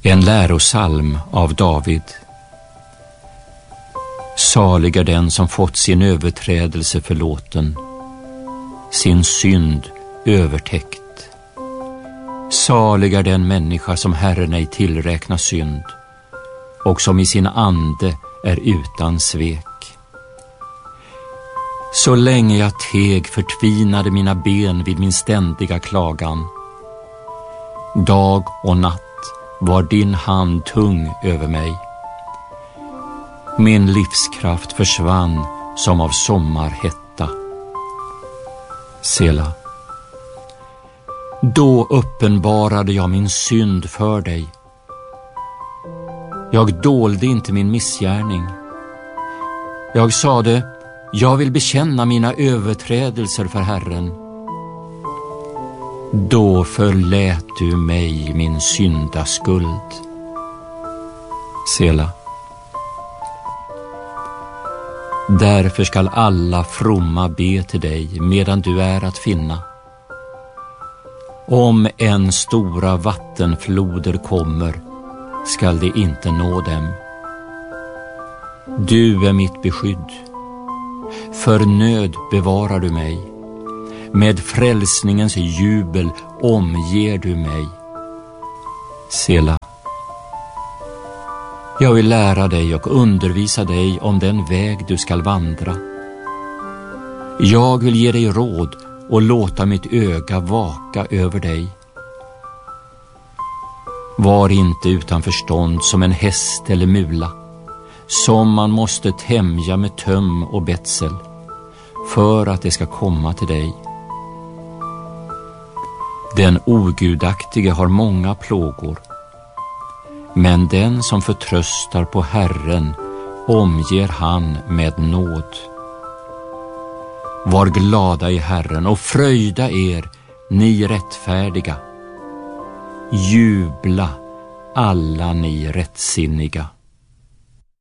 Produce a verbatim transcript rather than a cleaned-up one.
En lärosalm av David. Salig är den som fått sin överträdelse förlåten, sin synd övertäckt. Salig är den människa som Herren ej tillräknar synd och som i sin ande är utan svek. Så länge jag teg förtvinade mina ben vid min ständiga klagan. Dag och natt var din hand tung över mig. Min livskraft försvann som av sommarhetta. Sela. Då uppenbarade jag min synd för dig. Jag dolde inte min missgärning. Jag sade, jag vill bekänna mina överträdelser för Herren. Då förlät du mig min syndaskuld. Sela. Därför skall alla fromma be till dig medan du är att finna. Om en stora vattenfloder kommer, skall det inte nå dem. Du är mitt beskydd. För nöd bevarar du mig. Med frälsningens jubel omger du mig. Sela. Jag vill lära dig och undervisa dig om den väg du skall vandra. Jag vill ge dig råd och låta mitt öga vaka över dig. Var inte utan förstånd som en häst eller mula, som man måste tämja med töm och betsel, för att det ska komma till dig. Den ogudaktige har många plågor, men den som förtröstar på Herren omger han med nåd. Var glada i Herren och fröjda er, ni rättfärdiga. Jubla alla ni rättsinniga.